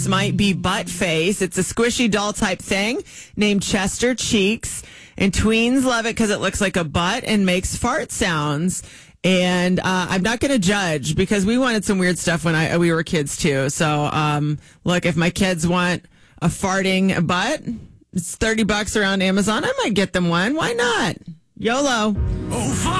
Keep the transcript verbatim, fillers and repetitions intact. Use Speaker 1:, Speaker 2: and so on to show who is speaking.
Speaker 1: might be Butt Face. It's a squishy doll type thing named Chester Cheeks. And tweens love it because it looks like a butt and makes fart sounds. And uh, I'm not going to judge because we wanted some weird stuff when I we were kids too. So um, look, if my kids want a farting butt, it's thirty bucks around Amazon. I might get them one. Why not? YOLO.
Speaker 2: Oh,